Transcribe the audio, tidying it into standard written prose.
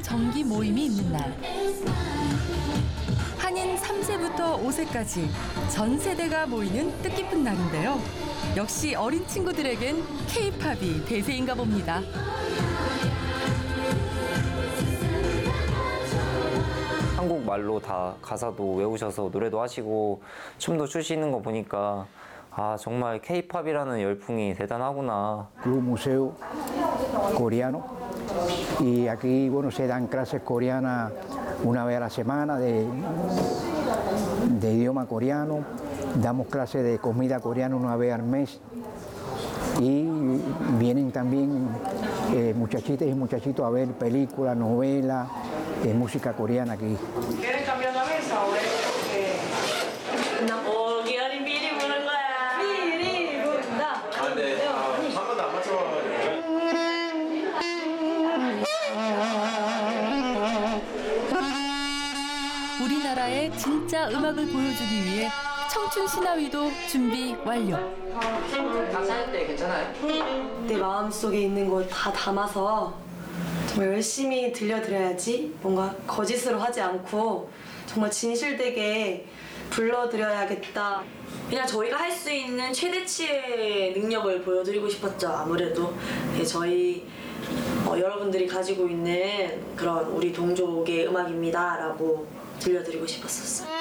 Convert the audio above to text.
동료 정기 모임이 있는 날. 한인 3세부터 5세까지 전 세대가 모이는 뜻깊은 날인데요. 역시 어린 친구들에겐 K-팝이 대세인가 봅니다. 한국말로 다 가사도 외우셔서 노래도 하시고 춤도 추시는 거 보니까 아 정말 K-팝이라는 열풍이 대단하구나. Club Museo Coreano y aquí bueno se dan clases coreanas una vez a la semana de idioma coreano, damos clases de comida coreana una vez al mes y vienen también muchachitas y muchachitos a ver películas, novelas, música coreana aquí. ¿Quieres cambiar la mesa o es porque no? 기아린 미리 부는 거야. 미리 부른다. 아, 네. 한 번도 안 맞춰봐가지고. 우리나라의 진짜 음악을 보여주기 위해 청춘 신화위도 준비 완료. 가사할 때 괜찮아요? 내 마음속에 있는 걸 다 담아서 정말 열심히 들려드려야지 뭔가 거짓으로 하지 않고 정말 진실되게 불러드려야겠다. 그냥 저희가 할 수 있는 최대치의 능력을 보여드리고 싶었죠. 아무래도 저희 여러분들이 가지고 있는 그런 우리 동족의 음악입니다 라고 들려드리고 싶었었어요.